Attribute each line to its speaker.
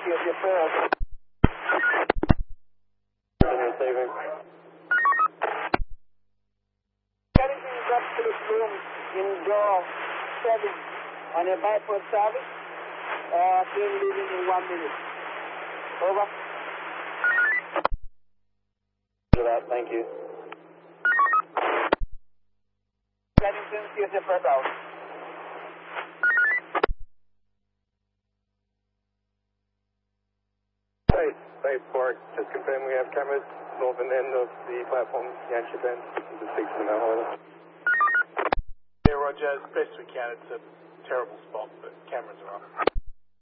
Speaker 1: your first.
Speaker 2: Receiving.
Speaker 1: Anything up to this room in door 7 on a bypass service. Train leaving in 1 minute. Over.
Speaker 2: For that, thank you.
Speaker 1: Paddington, here's your first out.
Speaker 2: Spaceport, just confirm we have cameras northern end of the platform, Yansha Bend, the 6 in the hole.
Speaker 3: Yeah, Roger, as best we can. It's a terrible spot, but cameras are on.